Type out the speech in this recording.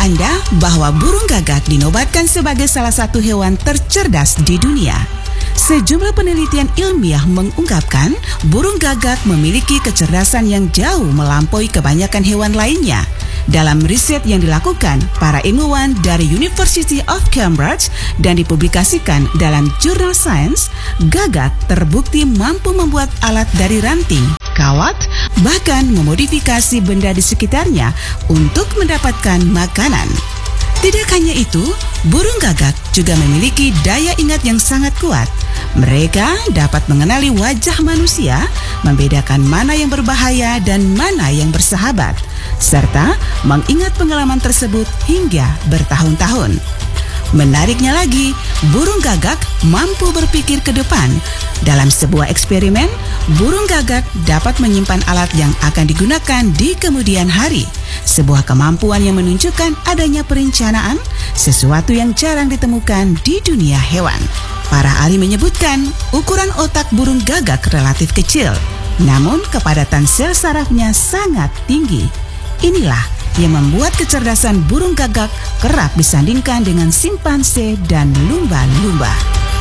Anda bahwa burung gagak dinobatkan sebagai salah satu hewan tercerdas di dunia? Sejumlah penelitian ilmiah mengungkapkan burung gagak memiliki kecerdasan yang jauh melampaui kebanyakan hewan lainnya. Dalam riset yang dilakukan para ilmuwan dari University of Cambridge dan dipublikasikan dalam jurnal Science, gagak terbukti mampu membuat alat dari ranting, kawat, bahkan memodifikasi benda di sekitarnya untuk mendapatkan makanan. Tidak hanya itu, burung gagak juga memiliki daya ingat yang sangat kuat. Mereka dapat mengenali wajah manusia, membedakan mana yang berbahaya dan mana yang bersahabat, serta mengingat pengalaman tersebut hingga bertahun-tahun. Menariknya lagi, burung gagak mampu berpikir ke depan. Dalam sebuah eksperimen, burung gagak dapat menyimpan alat yang akan digunakan di kemudian hari. Sebuah kemampuan yang menunjukkan adanya perencanaan, sesuatu yang jarang ditemukan di dunia hewan. Para ahli menyebutkan ukuran otak burung gagak relatif kecil, namun kepadatan sel sarafnya sangat tinggi. Inilah yang membuat kecerdasan burung gagak kerap disandingkan dengan simpanse dan lumba-lumba.